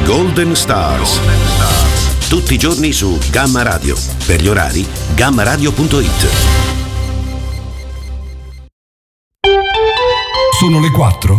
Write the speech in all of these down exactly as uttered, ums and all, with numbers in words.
Golden Stars. Tutti i giorni su Gamma Radio. Per gli orari, gamma radio punto it. Sono le quattro.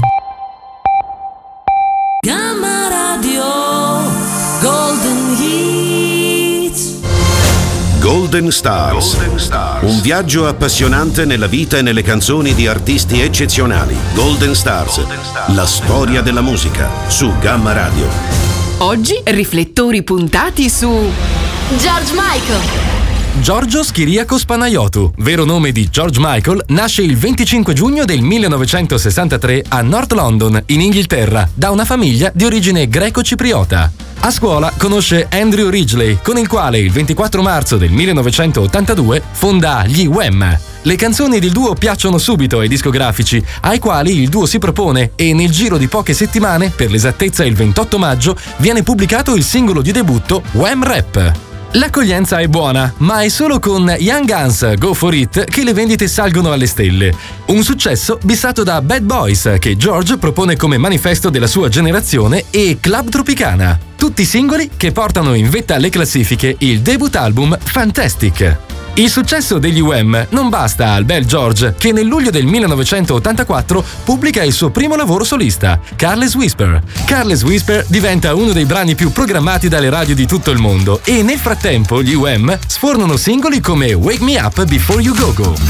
Gamma Radio Golden Hits. Golden Stars. Golden Stars. Un viaggio appassionante nella vita e nelle canzoni di artisti eccezionali. Golden Stars. Golden Stars. La storia della musica su Gamma Radio. Oggi riflettori puntati su George Michael. Giorgio Schiriakos Panayotou, vero nome di George Michael, nasce il venticinque giugno del millenovecentosessantatré a North London, in Inghilterra, da una famiglia di origine greco-cipriota. A scuola conosce Andrew Ridgeley, con il quale il ventiquattro marzo del millenovecentottantadue fonda gli Wham. Le canzoni del duo piacciono subito ai discografici, ai quali il duo si propone, e nel giro di poche settimane, per l'esattezza il ventotto maggio, viene pubblicato il singolo di debutto Wham Rap. L'accoglienza è buona, ma è solo con Young Guns Go For It che le vendite salgono alle stelle. Un successo bissato da Bad Boys, che George propone come manifesto della sua generazione, e Club Tropicana. Tutti singoli che portano in vetta alle classifiche il debut album Fantastic. Il successo degli Wham non basta al bel George, che nel luglio del millenovecentottantaquattro pubblica il suo primo lavoro solista, Careless Whisper. Careless Whisper diventa uno dei brani più programmati dalle radio di tutto il mondo, e nel frattempo gli Wham sfornano singoli come Wake Me Up Before You Go Go.